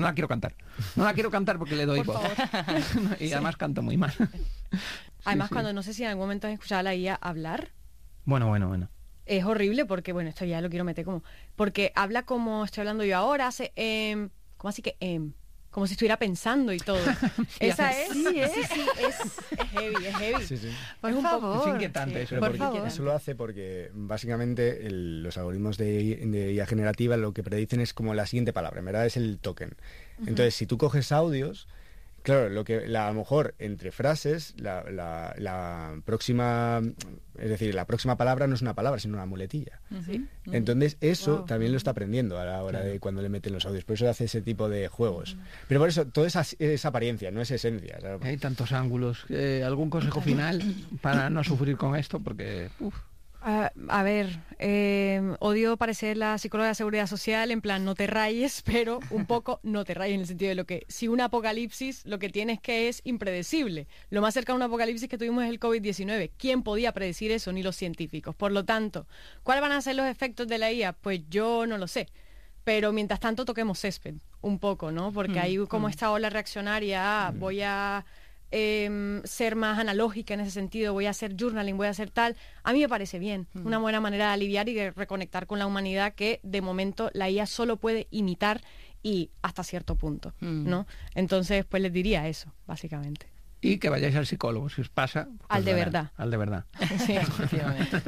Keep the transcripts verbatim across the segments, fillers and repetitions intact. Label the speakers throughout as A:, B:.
A: No la quiero cantar. No la quiero cantar porque le doy
B: Por
A: voz.
B: favor.
A: Y
B: Sí.
A: además canto muy mal.
B: Además,
A: sí.
B: cuando no sé si en algún momento has escuchado a la I A hablar,
A: Bueno, bueno, bueno.
B: es horrible porque, bueno, esto ya lo quiero meter como... Porque habla como estoy hablando yo ahora, hace... em, ¿cómo así que em? Como si estuviera pensando y todo. Esa es...
C: Sí, ¿eh?
B: sí, sí, es, es heavy, es heavy.
D: Sí, sí.
C: Por
B: Es un poco-
C: favor.
A: Es inquietante
B: sí.
A: eso.
D: Pero
C: Por
D: porque
C: favor.
D: eso lo hace porque básicamente el- los algoritmos de, I- de I A generativa lo que predicen es como la siguiente palabra, en verdad es el token. Entonces, si tú coges audios, claro, lo que la- a lo mejor entre frases, la, la- la próxima, es decir, la próxima palabra no es una palabra, sino una muletilla.
B: Sí.
D: Entonces, eso
B: Wow.
D: también lo está aprendiendo a la hora de cuando le meten los audios. Por eso hace ese tipo de juegos. Pero por eso, todo es, as- es apariencia, no es esencia. ¿sabes?
A: Hay tantos ángulos. Eh, ¿Algún consejo final para no sufrir con esto? Porque, uf,
B: Ah, a ver, eh, odio parecer la psicóloga de seguridad social, en plan, no te rayes, pero un poco no te rayes en el sentido de lo que, si un apocalipsis lo que tienes que es impredecible. Lo más cerca de un apocalipsis que tuvimos es el COVID diecinueve. ¿Quién podía predecir eso? Ni los científicos. Por lo tanto, ¿cuáles van a ser los efectos de la I A? Pues yo no lo sé. Pero mientras tanto toquemos césped, un poco, ¿no? Porque hay como esta ola reaccionaria, ah, voy a... eh, ser más analógica en ese sentido, voy a hacer journaling, voy a hacer tal, a mí me parece bien, mm. una buena manera de aliviar y de reconectar con la humanidad que de momento la I A solo puede imitar y hasta cierto punto, mm. ¿no? Entonces, pues les diría eso, básicamente.
A: y que vayáis al psicólogo, si os pasa. Pues
B: al de
A: nada,
B: verdad.
A: Al de verdad.
B: Sí, efectivamente.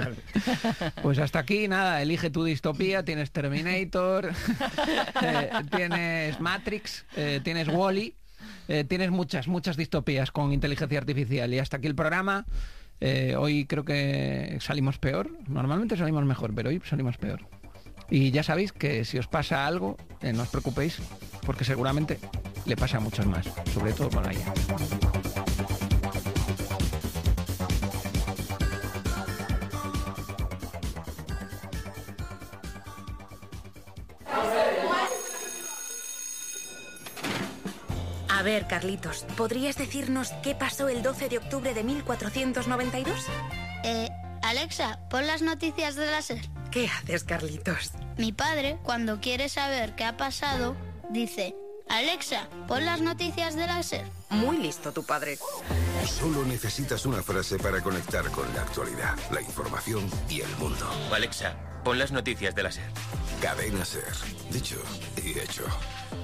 A: Pues hasta aquí, nada, elige tu distopía, tienes Terminator, eh, tienes Matrix, eh, tienes Wall-E. Eh, tienes muchas, muchas distopías con inteligencia artificial y hasta aquí el programa. Eh, hoy creo que salimos peor. Normalmente salimos mejor, pero hoy salimos peor. Y ya sabéis que si os pasa algo, eh, no os preocupéis, porque seguramente le pasa a muchos más, sobre todo con la I A.
E: A ver, Carlitos, ¿podrías decirnos qué pasó el doce de octubre de mil cuatrocientos noventa y dos?
F: Eh, Alexa, pon las noticias de la SER.
E: ¿Qué haces, Carlitos?
F: Mi padre, cuando quiere saber qué ha pasado, dice: Alexa, pon las noticias de la SER.
E: Muy listo tu padre.
G: Solo necesitas una frase para conectar con la actualidad, la información y el mundo.
H: Alexa, pon las noticias de la SER.
G: Cadena SER. Dicho y hecho.